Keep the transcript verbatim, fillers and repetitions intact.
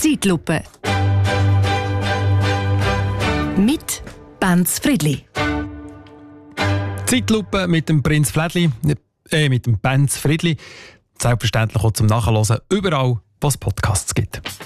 Zeitlupe. Mit Benz Friedli. Zeitlupe mit dem Prinz Flädli, äh, mit dem Benz Friedli. Selbstverständlich auch zum Nachhören, überall, wo es Podcasts gibt.